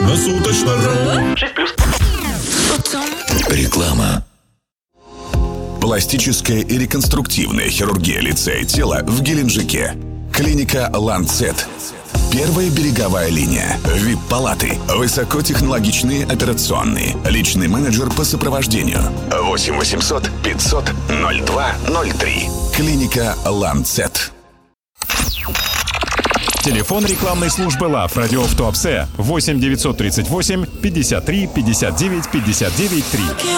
Круглосуточно. 6+. Реклама. Пластическая и реконструктивная хирургия лица и тела в Геленджике. Клиника «Ланцет». Первая береговая линия. ВИП-палаты. Высокотехнологичные операционные. Личный менеджер по сопровождению. 8 800 500 0203. Клиника «Ланцет». Телефон рекламной службы ЛАФ «Радио в Туапсе» 8 938 53 59 59 3.